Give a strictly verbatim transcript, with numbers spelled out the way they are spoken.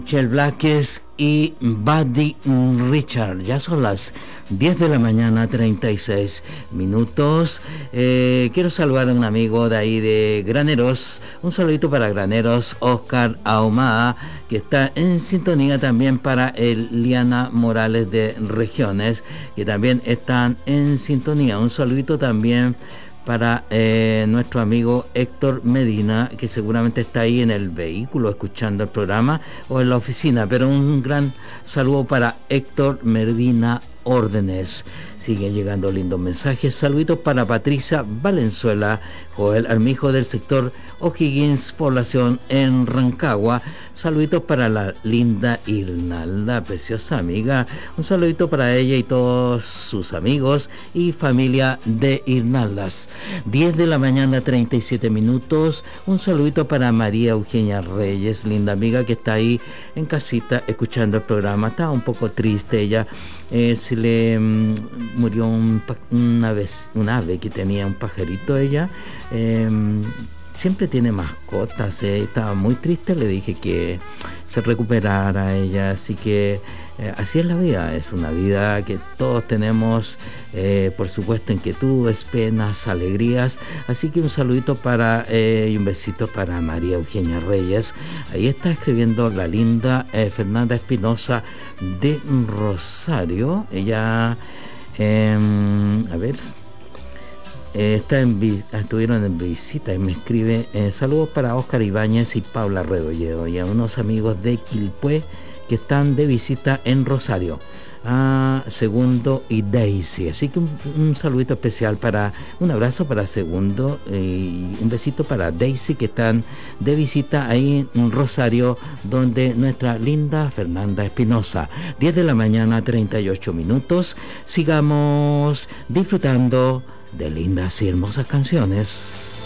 Michelle Blázquez y Buddy Richard. Ya son las diez de la mañana, treinta y seis minutos. Eh, quiero saludar a un amigo de ahí de Graneros. Un saludito para Graneros, Oscar Ahumada, que está en sintonía también para Eliana Morales de Regiones, que también están en sintonía. Un saludito también para eh, nuestro amigo Héctor Medina, que seguramente está ahí en el vehículo escuchando el programa o en la oficina, pero un gran saludo para Héctor Medina Órdenes. Siguen llegando lindos mensajes. Saluditos para Patricia Valenzuela, Joel Armijo del sector O'Higgins, población en Rancagua. Saluditos para la linda Irnalda, preciosa amiga. Un saludito para ella y todos sus amigos y familia de Irnaldas. diez de la mañana, treinta y siete minutos. Un saludito para María Eugenia Reyes, linda amiga que está ahí en casita escuchando el programa. Está un poco triste ella. Eh, se le um, murió un, una vez un ave que tenía un pajarito ella. Eh, siempre tiene mascotas. Eh, estaba muy triste. Le dije que se recuperara ella. Así que eh, así es la vida. Es una vida que todos tenemos. Eh, por supuesto, inquietudes, penas, alegrías. Así que un saludito para eh, y un besito para María Eugenia Reyes. Ahí está escribiendo la linda eh, Fernanda Espinosa de Rosario. Ella, eh, a ver, eh, está en, estuvieron en visita y me escribe eh, saludos para Óscar Ibáñez y Paula Rebolledo y a unos amigos de Quilpué que están de visita en Rosario. A Segundo y Daisy, así que un, un saludito especial para, un abrazo para Segundo y un besito para Daisy que están de visita ahí en Rosario, donde nuestra linda Fernanda Espinosa. Diez de la mañana, treinta y ocho minutos. Sigamos disfrutando de lindas y hermosas canciones.